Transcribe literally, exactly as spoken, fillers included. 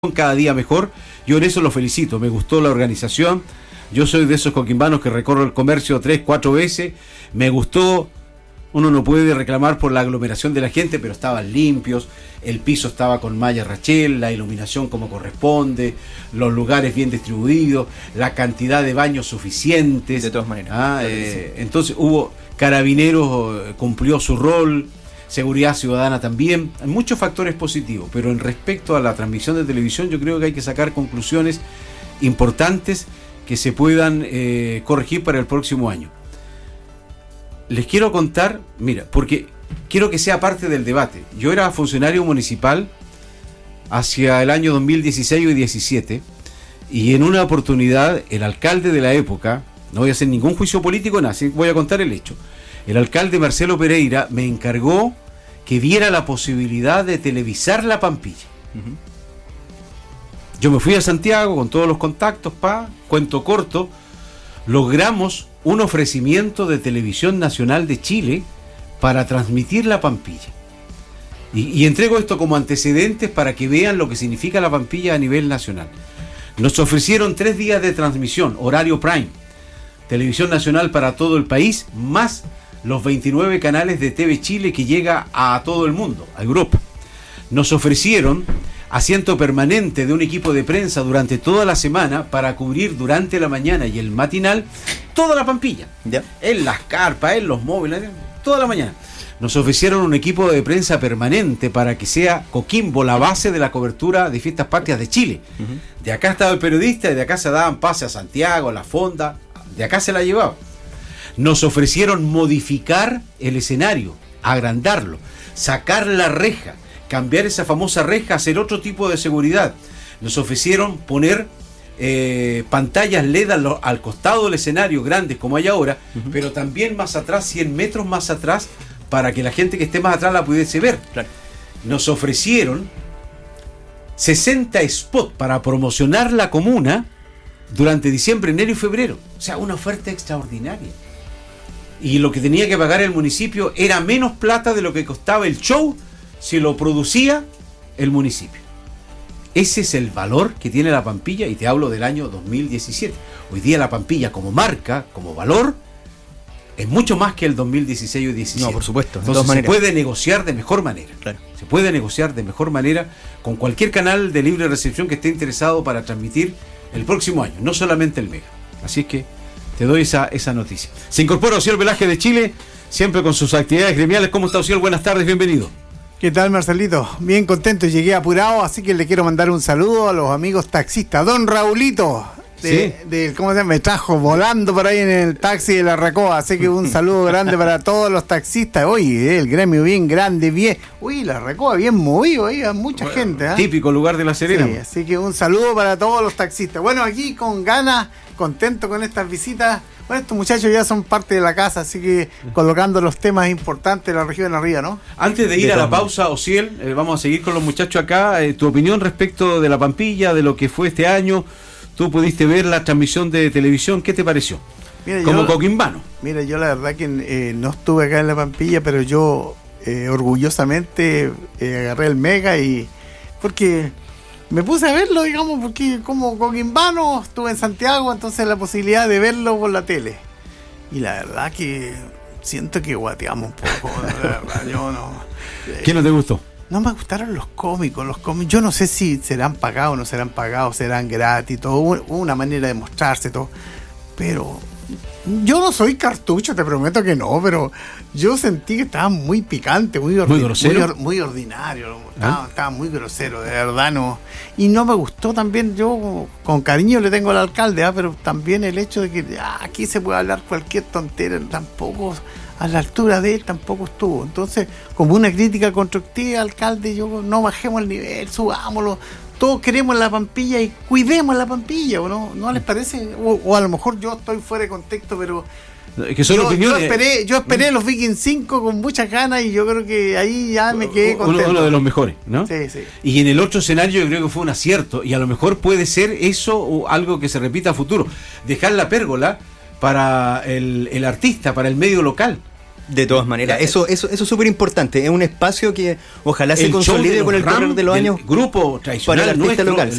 cada día mejor. Yo en eso lo felicito, me gustó la organización. Yo soy de esos coquimbanos que recorro el comercio tres, cuatro veces. Me gustó. Uno no puede reclamar por la aglomeración de la gente, pero estaban limpios, el piso estaba con malla rachel, la iluminación como corresponde, los lugares bien distribuidos, la cantidad de baños suficientes. De todas maneras. Ah, eh, entonces hubo Carabineros, cumplió su rol, seguridad ciudadana también, hay muchos factores positivos, pero en respecto a la transmisión de televisión yo creo que hay que sacar conclusiones importantes que se puedan eh, corregir para el próximo año. Les quiero contar, mira, porque quiero que sea parte del debate. Yo era funcionario municipal hacia el año dos mil dieciséis y diecisiete, y en una oportunidad el alcalde de la época, no voy a hacer ningún juicio político, nada, voy a contar el hecho. El alcalde Marcelo Pereira me encargó que viera la posibilidad de televisar la Pampilla. Uh-huh. Yo me fui a Santiago con todos los contactos, pa, cuento corto, logramos un ofrecimiento de Televisión Nacional de Chile para transmitir la Pampilla. Y, y entrego esto como antecedentes para que vean lo que significa la Pampilla a nivel nacional. Nos ofrecieron tres días de transmisión, horario prime, Televisión Nacional para todo el país, más los veintinueve canales de T V Chile que llega a todo el mundo, a Europa. Nos ofrecieron asiento permanente de un equipo de prensa durante toda la semana para cubrir durante la mañana y el matinal toda la Pampilla, yeah. En las carpas, en los móviles, toda la mañana. Nos ofrecieron un equipo de prensa permanente para que sea Coquimbo la base de la cobertura de Fiestas Patrias de Chile. Uh-huh. De acá estaba el periodista y de acá se daban pase a Santiago, a la Fonda, de acá se la llevaba. Nos ofrecieron modificar el escenario, agrandarlo, sacar la reja, cambiar esa famosa reja, hacer otro tipo de seguridad. Nos ofrecieron poner eh, pantallas L E D al, al costado del escenario, grandes como hay ahora, uh-huh. Pero también más atrás, cien metros más atrás, para que la gente que esté más atrás la pudiese ver. Claro. Nos ofrecieron sesenta spots para promocionar la comuna durante diciembre, enero y febrero. O sea, una oferta extraordinaria. Y lo que tenía que pagar el municipio era menos plata de lo que costaba el show si lo producía el municipio. Ese es el valor que tiene la Pampilla, y te hablo del año dos mil diecisiete. Hoy día la Pampilla como marca, como valor, es mucho más que el dos mil dieciséis o diecisiete. No, por supuesto. Entonces se puede negociar de mejor manera. Claro. Se puede negociar de mejor manera con cualquier canal de libre recepción que esté interesado para transmitir el próximo año, no solamente el Mega. Así es que te doy esa, esa noticia. Se incorpora Ociel Velaje de Chile, siempre con sus actividades gremiales. ¿Cómo está, Ociel? Buenas tardes, bienvenido. ¿Qué tal, Marcelito? Bien contento, llegué apurado, así que le quiero mandar un saludo a los amigos taxistas. Don Raulito, de, ¿sí? de, ¿cómo se llama? Me trajo volando por ahí en el taxi de la Recoa, así que un saludo grande para todos los taxistas. Oye, el gremio bien grande, bien. Uy, la Recoa bien movido, ahí hay mucha bueno, gente. ¿eh? Típico lugar de La Serena. Sí, así que un saludo para todos los taxistas. Bueno, aquí con ganas, contento con estas visitas. Bueno, estos muchachos ya son parte de la casa, así que colocando los temas importantes de la región arriba, ¿no? Antes de ir de a la pausa, Ociel, eh, vamos a seguir con los muchachos acá. Eh, tu opinión respecto de la Pampilla, de lo que fue este año. Tú pudiste ver la transmisión de televisión, ¿qué te pareció? Mira, como yo, coquimbano. Mira, yo la verdad que eh, no estuve acá en la Pampilla, pero yo eh, orgullosamente eh, agarré el Mega y... porque... me puse a verlo, digamos, porque como coquimbano estuve en Santiago, entonces la posibilidad de verlo por la tele. Y la verdad que siento que guateamos un poco, la verdad, yo no... ¿Qué no te gustó? No me gustaron los cómicos, los cómicos. Yo no sé si serán pagados o no serán pagados, serán gratis, todo, una manera de mostrarse, todo. Pero yo no soy cartucho, te prometo que no, pero yo sentí que estaba muy picante, muy, ordi- muy grosero, muy, or- muy ordinario, estaba, ¿Ah? estaba muy grosero, de verdad no. Y no me gustó también, yo con cariño le tengo al alcalde, ¿eh? Pero también el hecho de que ah, aquí se puede hablar cualquier tontera, tampoco a la altura de él tampoco estuvo. Entonces, como una crítica constructiva, alcalde, yo no bajemos el nivel, subámoslo. Todos queremos la Pampilla y cuidemos la Pampilla, ¿o no? ¿No les parece? O, o a lo mejor yo estoy fuera de contexto, pero que son yo, opiniones. yo esperé, yo esperé los Vikings cinco con muchas ganas y yo creo que ahí ya me quedé contento. Uno, uno de los mejores, ¿no? Sí, sí. Y en el otro escenario yo creo que fue un acierto, y a lo mejor puede ser eso o algo que se repita a futuro. Dejar la pérgola para el, el artista, para el medio local. De todas maneras, La- eso eso eso es súper importante. Es un espacio que ojalá se El show consolide de con los el correr Ram, de los del años grupo para el tradicional artista nuestro, local.